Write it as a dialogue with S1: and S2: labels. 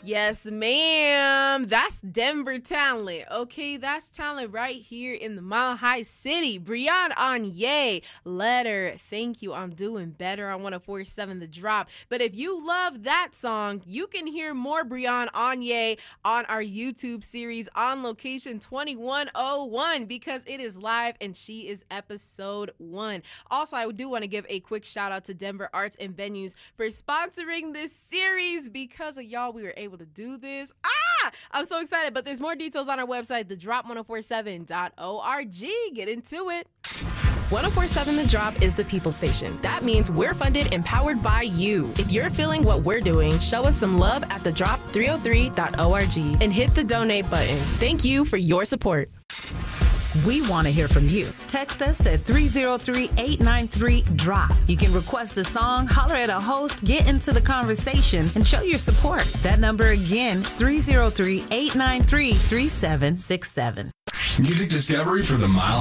S1: Yes, ma'am. That's Denver talent. Okay, that's talent right here in the Mile High City. Brianne Anye, Letter, Thank You, I'm Doing Better on 104.7 The Drop. But if you love that song, you can hear more Brianne Anye on our YouTube series On Location 2101 because it is live and she is episode 1. Also, I do want to give a quick shout out to Denver Arts and Venues for sponsoring this series. Because of y'all, we were able to do this. I'm so excited, but there's more details on our website, thedrop1047.org. Get into it. 1047 The Drop is the people station. That means we're funded and powered by you. If you're feeling what we're doing, show us some love at thedrop303.org and hit the donate button. Thank you for your support.
S2: We want to hear from you. Text us at 303-893-DROP. You can request a song, holler at a host, get into the conversation, and show your support. That number again, 303-893-3767.
S3: Music discovery for the Mile